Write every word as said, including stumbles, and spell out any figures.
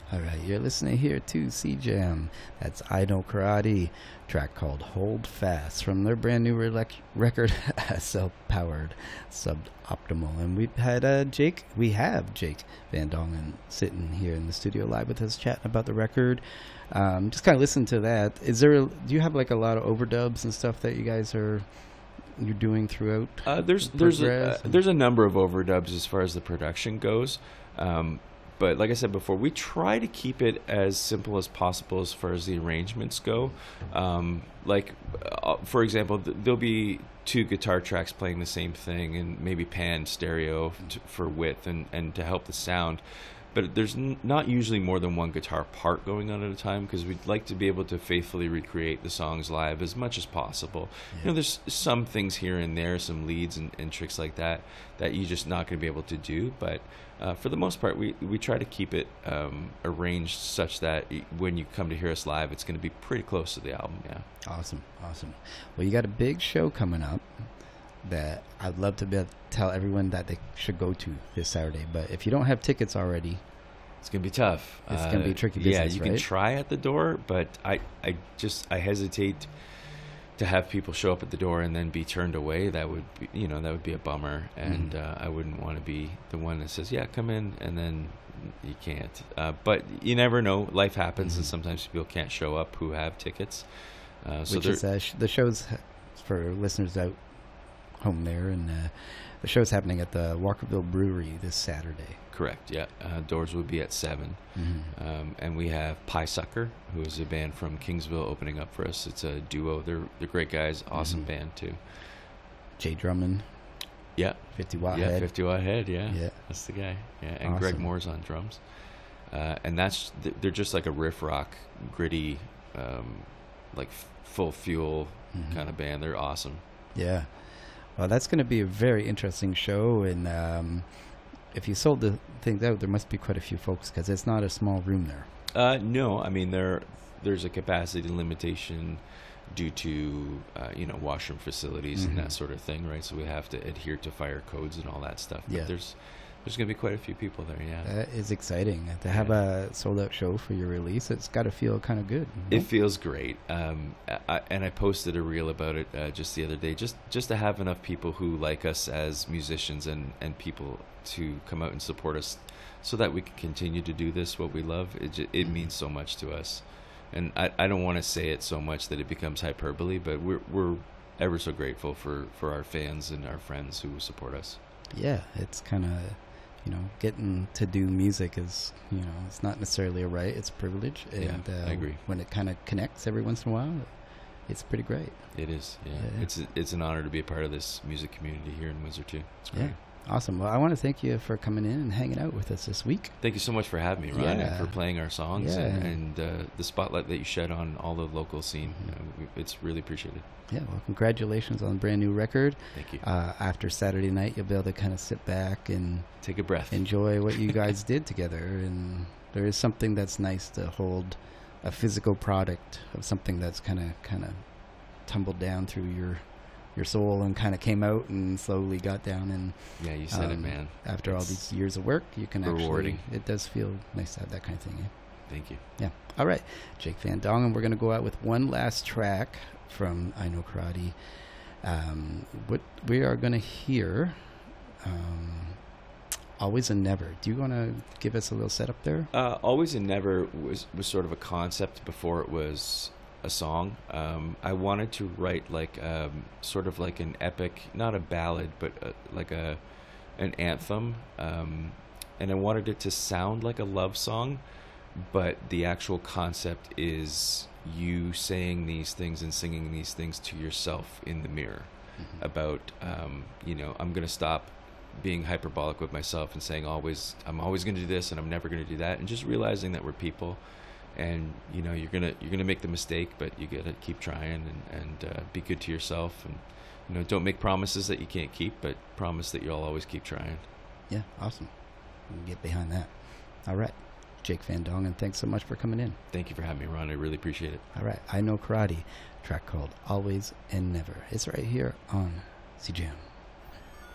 All right, you're listening here to C-Jam. That's I Know Karate, track called Hold Fast from their brand new re- record, Self-Powered Suboptimal. And we've had uh, Jake, we have Jake Van Dongen sitting here in the studio live with us chatting about the record. Um, just kind of listen to that. Is there, a, do you have like a lot of overdubs and stuff that you guys are you're doing throughout? Uh, there's there's a, uh, there's a number of overdubs as far as the production goes. Um, But like I said before, we try to keep it as simple as possible as far as the arrangements go. Um, like, uh, for example, th- there'll be two guitar tracks playing the same thing and maybe pan stereo t- for width and, and to help the sound. But there's n- not usually more than one guitar part going on at a time because we'd like to be able to faithfully recreate the songs live as much as possible. Yeah. You know, there's some things here and there, some leads and, and tricks like that, that you're just not going to be able to do. But uh, for the most part, we, we try to keep it um, arranged such that when you come to hear us live, it's going to be pretty close to the album, yeah. Awesome, awesome. Well, you got a big show coming up that I'd love to be able to tell everyone that they should go to this Saturday. But if you don't have tickets already, it's going to be tough. It's uh, going to be tricky business, Yeah, you right? can try at the door, but I, I just, I hesitate to have people show up at the door and then be turned away. That would be, you know, that would be a bummer. And mm. uh, I wouldn't want to be the one that says, yeah, come in, and then you can't. Uh, but you never know. Life happens, mm-hmm. and sometimes people can't show up who have tickets. Uh, so Which is, uh, sh- the show's, for listeners out home there, and uh, the show's happening at the Walkerville Brewery this Saturday. Correct, yeah. Uh, doors will be at seven. Mm-hmm. Um, and we have Pie Sucker, who is a band from Kingsville, opening up for us. It's a duo. They're they're great guys. Awesome mm-hmm. band, too. Jay Drummond. Yeah. fifty watt yeah, head. fifty watt head, yeah. yeah. That's the guy. Yeah, and awesome. Greg Moore's on drums. Uh, and that's they're just like a riff rock, gritty, um, like f- full fuel mm-hmm. kind of band. They're awesome. Yeah. Well, that's going to be a very interesting show, and um, if you sold the things out, there must be quite a few folks because it's not a small room there. Uh, no, I mean there there's a capacity limitation due to uh, you know washroom facilities mm-hmm. and that sort of thing, right? So we have to adhere to fire codes and all that stuff. But yeah. there's there's going to be quite a few people there. Yeah, that is exciting to have yeah. a sold out show for your release. It's got to feel kind of good. It feels great, um, I, and I posted a reel about it uh, just the other day. Just just to have enough people who like us as musicians and, and people to come out and support us, so that we can continue to do this what we love. It j- it mm-hmm. means so much to us, and I, I don't want to say it so much that it becomes hyperbole, but we're we're ever so grateful for, for our fans and our friends who support us. Yeah, it's kind of. You know, getting to do music is, you know, it's not necessarily a right, it's a privilege. And yeah, uh, I agree. When it kind of connects every once in a while, it's pretty great. It is, yeah. yeah. It's it's an honor to be a part of this music community here in Windsor, too. It's great. Yeah. Awesome. Well, I want to thank you for coming in and hanging out with us this week. Thank you so much for having me, Ron, yeah. and for playing our songs yeah. and, and uh, the spotlight that you shed on all the local scene. Mm-hmm. You know, we, it's really appreciated. Yeah, well, congratulations on the brand new record. Thank you. Uh, after Saturday night, you'll be able to kind of sit back and take a breath, enjoy what you guys did together. And there is something that's nice to hold a physical product of something that's kind of kind of tumbled down through your your soul and kind of came out and slowly got down. And yeah, you said um, it, man. After it's all these years of work, you can rewarding. actually, it does feel nice to have that kind of thing. Eh? Thank you. Yeah. All right. Jake Van Dongen, we're going to go out with one last track from I Know Karate. Um, what we are going to hear, um, Always and Never. Do you want to give us a little setup there? Uh, Always and Never was, was sort of a concept before it was a song. Um, I wanted to write like um, sort of like an epic, not a ballad, but a, like a an anthem. Um, and I wanted it to sound like a love song, but the actual concept is you saying these things and singing these things to yourself in the mirror mm-hmm. about, um, you know, I'm going to stop being hyperbolic with myself and saying always, I'm always going to do this and I'm never going to do that. And just realizing that we're people and, you know, you're going to, you're going to make the mistake, but you got to keep trying and, and uh, be good to yourself. And, you know, don't make promises that you can't keep, but promise that you'll always keep trying. Yeah. Awesome. We can get behind that. All right. Jake Van Dongen, thanks so much for coming in. Thank you for having me, Ron. I really appreciate it. All right. I Know Karate, track called Always and Never. It's right here on C-Jam.